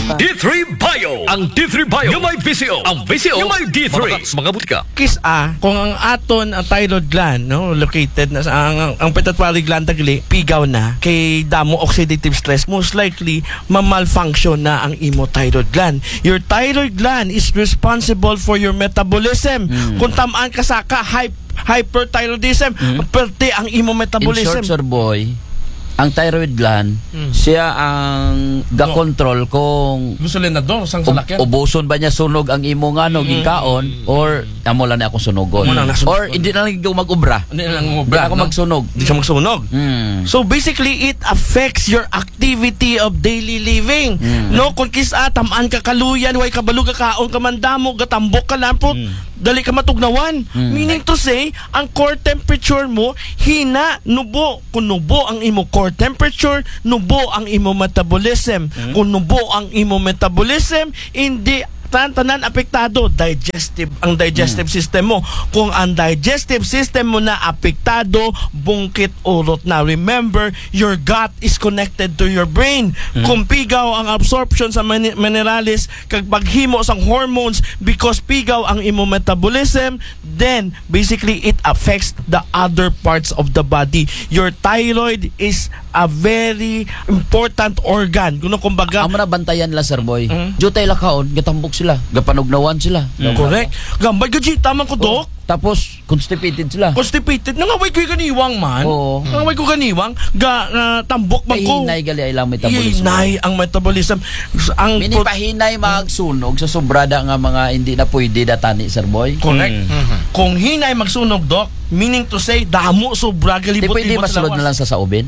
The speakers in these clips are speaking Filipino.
D3 Bio. Ang D3 Bio yung may VCO. Ang VCO yung may D3. Mga butika. Kis kung ang aton ang thyroid gland no located na sa ang pituitary gland tagli pigaw na kay damo oxidative stress, most likely mamalfunction na ang imo thyroid gland. Your thyroid gland is responsible for your metabolism. Kung tamaan ka sa hyperthyroidism, perte ang imo metabolism. In short, sir boy, ang thyroid gland, siya ang ga-control kung Glucosinador sang salakyan. ubuson ba niya sunog ang imo nga no gikaon or amo lang na ako sunogon. Or hindi na lang ikaw mag-ubra. Hindi lang mo Hindi ako magsunog. Hindi siya magsunog. So basically it affects your activity of daily living. No, kung kisa tamaan ka kaluyan, way kabalo ka kaon ka mandamo, gatambok ka lampot, dali ka matugnawan. Meaning to say, ang core temperature mo hina, nubo. Kung nubo ang imo core temperature, nubo ang imo metabolism. Kung nubo ang imo metabolism, hindi tanan apektado ang digestive system mo. Kung ang digestive system mo na apektado, bungkit urot na. Remember, your gut is connected to your brain. Kung pigaw ang absorption sa minerales kag paghimo sang hormones because pigaw ang imo metabolism, then basically it affects the other parts of the body. Your thyroid is a very important organ. Kumbaga, Amo na bantayan la sir boy. Jutay la kaon, gatambok sila, gapanugnawan sila. correct. Gambay gaji taman ko dok. Tapos constipated sila. Constipated. Nangaway ko ganiwang man. Oo. Nangaway ko ganiwang. Tambok man ko. Hinay gali ay lang metabolismo. Hinay ang metabolism. Ang Minipahinay magsunog sa sobrada nga mga hindi na pwede datani sir boy. correct. Kung hinay magsunog, dok, meaning to say, damo sobra Di pwede galibot-libot masulod na lang sa saubin.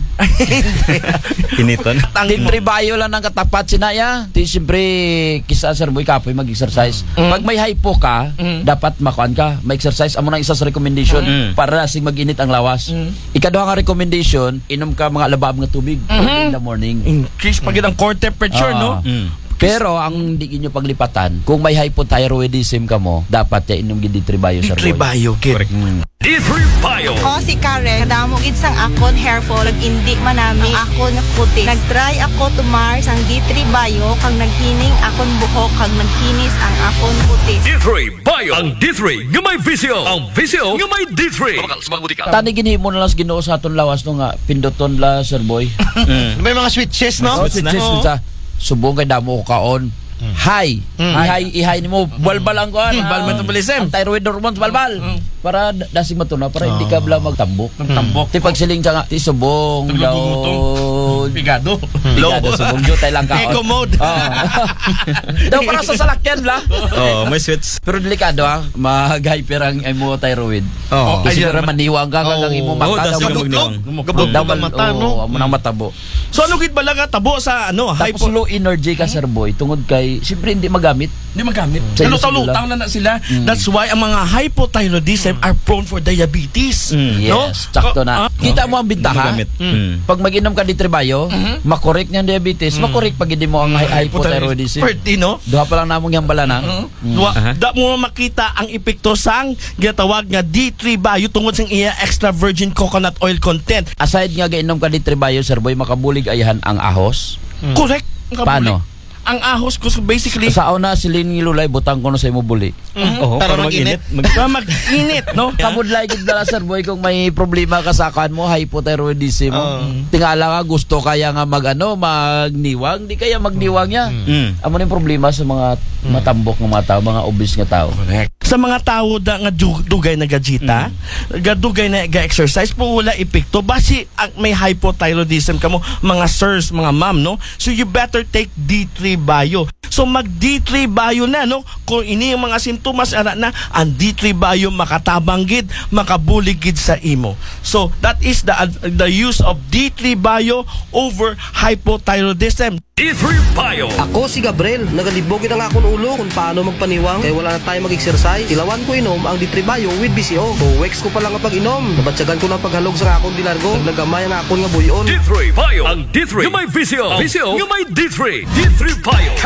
Hiniton. Tintribayo lang ng katapat sinaya. Di siyempre kisa sir boy kapoy mag-exercise. Pag may hypo ka, dapat makuan ka, mag-exercise. Amo nang isa sa recommendation para sing mag-init ang lawas. Ikaduha nga recommendation, inom ka mga labab nga tubig in the morning. Increase pagid ang core temperature, no? Pero ang hindi inyo paglipatan, kung may hypothyroidism ka mo, dapat ya inom gid D3 sir boy. Tribayo, kid. D3 Bio. Ako si Karen, kadamo gid sang akon hair fall, indi manami ang akon nga kutis. Nagtry ako tumar sang D3 Bio kag naghining akon buhok kag nagkinis ang akon kutis. D3 Bio. Ang D3 yung may VCO. Ang VCO yung may D3. Mga butika. Tani ginhimo na lang sa Ginoo sa aton lawas no nga pinduton la sir boy. May mga switches, no? Sa subong kay damo ko kaon. High. Ihay nimo balbal ang kuan. Bal metabolism. Ang thyroid hormones balbal. Para dasig matuna para hindi ka bla magtambok. Tambok. Ti pagsiling ka nga ti subong daw. Pigado. Pigado subong jutay lang kaon. Eco mode. Daw para sa salakyan bla. May switch. Pero delikado mag-hyper ang imo thyroid. Oh. Kasi ra maniwang ka kang imo mata daw Gabog daw ang mata, no? amo nang matabo. So ano gid bala nga tabo sa Tapos low energy ka sir boy tungod kay siyempre hindi magamit. Hindi magamit. Sa Lutaw-lutaw na sila. That's why ang mga hypothyroidism are prone for diabetes. No? Yes, sakto na. Kita mo ang bintaha. Magamit. Pag mag-inom ka D3 Bio, makorek ng diabetes, makorek pag hindi mo ang hypothyroidism. Perti, no? Duha pa lang namong yung bala na. Da mo makita ang epekto sang ginatawag nga D3 Bio tungod sang iya extra virgin coconut oil content. Aside nga gainom ka D3 Bio, sir boy, makabulig ayahan ang ahos. Correct. Paano? Ang ahos ko basically Sa una silin ngilulay butang ko no sa imo buli. Para mag-init. mag-init, no? Kamudlay gid dala sir boy kung may problema ka sa kan mo hypothyroidism mo. Tingala ka gusto kaya nga magniwang, di kaya magniwang niya. Amo ni problema sa mga matambok nga mga tao, mga obese nga tao. Correct. Sa mga tao da nga dugay na gajita, dugay na ga-exercise po wala epekto basi may hypothyroidism kamo mga sirs, mga ma'am, no? So you better take D3 Bio. So mag D3 Bio na, no? Kung ini yung mga simptomas ana na ang D3 Bio makatabang gid, makabulig gid sa imo. So that is the use of D3 Bio over hypothyroidism. D3 Bio. Ako si Gabriel, nagalibogin ang akong ulo kung paano magpaniwang kaya wala na tayo mag-exercise. Ilawan ko inom ang D3 Bio with BCO. Weeks ko pa lang ang pag-inom. Nabatsagan ko ng paghalog sa akong dilargo. Naglagamay ang akong nga buyon. D3 Bio. Ang D3 yung may VCO. VCO yung may D3. D3 Bio.